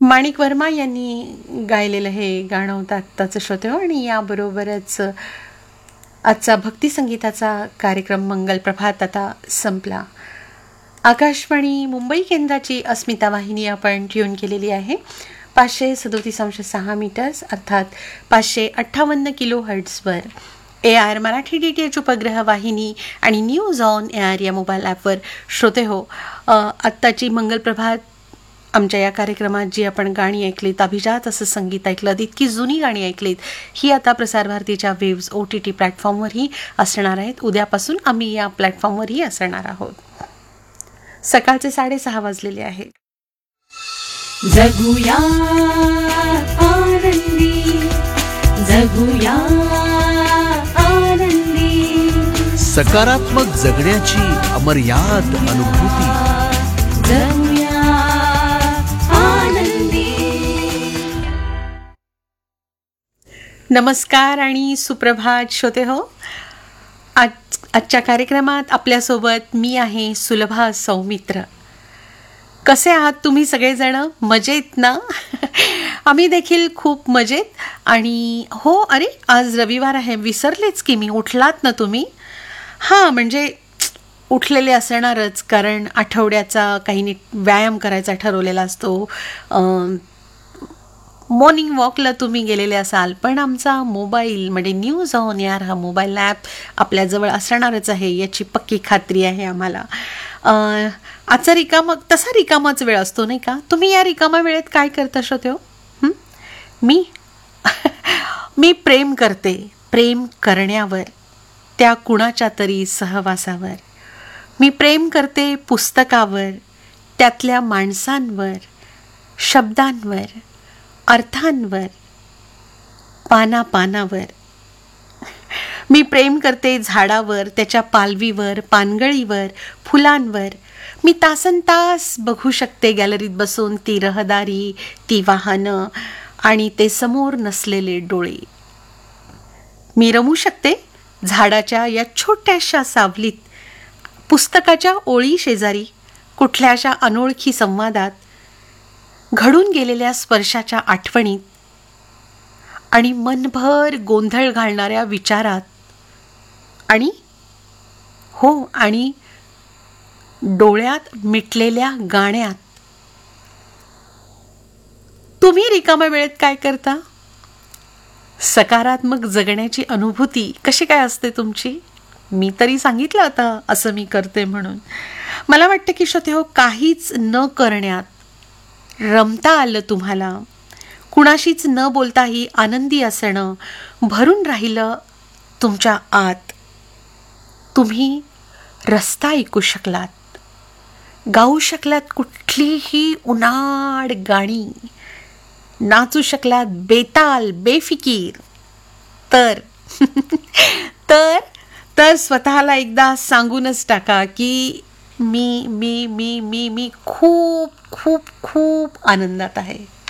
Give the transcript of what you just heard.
माणिक वर्मा यांनी गायलेलं हे गाणं होतं आत्ताचं श्रोते हो. आणि याबरोबरच आजचा भक्तिसंगीताचा कार्यक्रम मंगल प्रभात आता संपला. आकाशवाणी मुंबई केंद्राची अस्मिता वाहिनी आपण ट्यून केलेली आहे. 537.6 मीटर्स अर्थात 558 किलो हर्ट्झवर AIR मराठी DTH उपग्रह वाहिनी आणि न्यूज ऑन AIR या मोबाईल ॲपवर श्रोते हो. आत्ताची मंगल प्रभात आमच्या या कार्यक्रमात जी आपण गाणी ऐकलीत, अभिजात असं संगीत ऐकलं, इतकी जुनी गाणी ऐकलीत, ही आता प्रसारभारतीच्या वेव्ज OTT प्लॅटफॉर्मवरही असणार आहेत. उद्यापासून आम्ही या प्लॅटफॉर्मवरही असणार आहोत. सकाळचे 6:30 वाजलेले आहेत. जगूया आनंदी, जगूया आनंदी, सकारात्मक जगण्याची अमर्याद अनुभूती. जगूया आनंदी. नमस्कार आणि सुप्रभात श्रोते हो. आजच्या कार्यक्रमात आपल्यासोबत मी आहे सुलभा सौमित्र. कसे आहात तुम्ही सगळेजण? मजेत ना? आम्ही देखील खूप मजेत. आणि हो, अरे आज रविवार आहे, विसरलेच की मी. उठलात ना तुम्ही? हां, म्हणजे उठलेले असणारच, कारण आठवड्याचा काही नीट व्यायाम करायचा ठरवलेला असतो. मॉर्निंग वॉकला तुम्ही गेलेले असाल, पण आमचा मोबाईल म्हणजे न्यूज ऑन AIR हा मोबाईल ॲप आपल्याजवळ असणारच आहे, याची पक्की खात्री आहे आम्हाला. आजचा तसा रिकामाच वेळ असतो नाही का? तुम्ही या रिकामा वेळेत काय करता श्रोते हो? मी प्रेम करते. प्रेम करण्यावर, त्या कुणाच्या तरी सहवासावर. मी प्रेम करते पुस्तकावर, त्यातल्या माणसांवर, शब्दांवर, अर्थांवर, पानापानावर. मी प्रेम करते झाडावर, त्याच्या पालवीवर, पानगळीवर, फुलांवर. मी तासनतास बघू शकते गॅलरीत बसून ती रहदारी, ती वाहनं आणि ते समोर नसलेले डोळे. मी रमू शकते झाडाच्या या छोट्याशा सावलीत, पुस्तकाच्या ओळी शेजारी, कुठल्याशा अनोळखी संवादात, घडून गेलेल्या स्पर्शाच्या आठवणीत आणि मनभर गोंधळ घालणाऱ्या विचारात आणि डोळ्यात मिटलेल्या गाण्यात. तुम्ही रिकाम्या वेळेत काय करता? सकारात्मक जगण्याची अनुभूती कशी काय असते तुमची? मी तरी सांगितलं आता असं मी करते म्हणून. मला वाटतं की श्रोते हो, काहीच न करण्यात रमता आलं तुम्हाला, कुणाशीच न बोलताही आनंदी असणं भरून राहिलं तुमच्या आत. तुम्ही रस्ता ऐकू शकलात, गाऊ शकलात कुठलीही उनाड गाणी, नाचू शकलात बेताल बेफिकीर, तर तर स्वतःला एकदा सांगूनच टाका की मी मी मी मी मी खूप खूप खूप आनंदात आहे.